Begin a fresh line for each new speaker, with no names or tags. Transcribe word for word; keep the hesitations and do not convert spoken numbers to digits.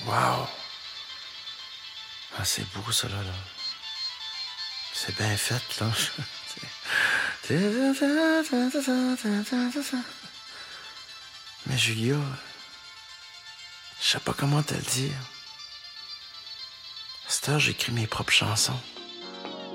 Wow! Ah, c'est beau, ça, là. là. C'est bien fait, là. Mais Julia, je sais pas comment te le dire. À cette heure, j'écris mes propres chansons.